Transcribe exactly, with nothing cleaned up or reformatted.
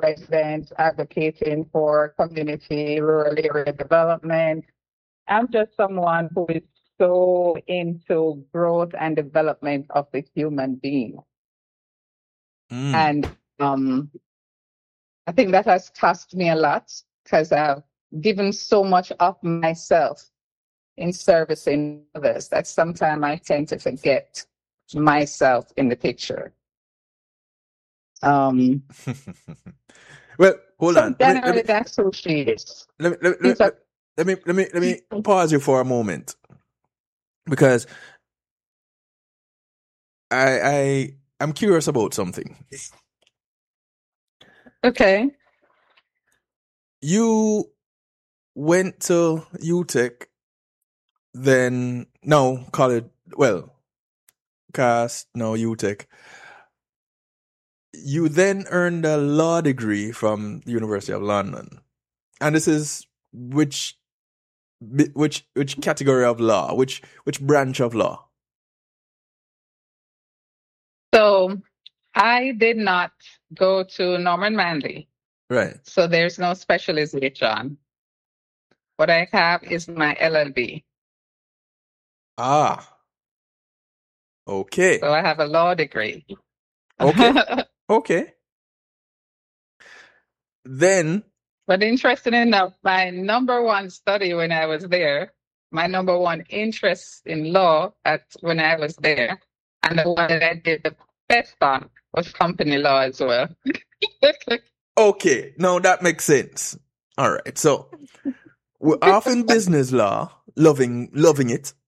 residents, advocating for community, rural area development. I'm just someone who is so into growth and development of the human being. Mm. And um, I think that has cost me a lot because I've given so much of myself in servicing others that sometimes I tend to forget myself in the picture. Um, Well, hold so on. Let me let generally, me that's who she is. let me let me, She's a- let me let me let me pause you for a moment, because I I I'm curious about something. okay. You went to U T E C, then no college. Well, cast no U T E C. You then earned a law degree from the University of London, and this is which bi- which which category of law, which which branch of law? So I did not go to Norman Manley, Right. so there's no specialization. What I have is my L L B. Ah. Okay. So I have a law degree. Okay. Okay. Then. But interesting enough, my number one study when I was there, my number one interest in law at when I was there, and the one that I did the best on was company law as well. Okay. Now that makes sense. All right. So we're off in business law, loving loving it.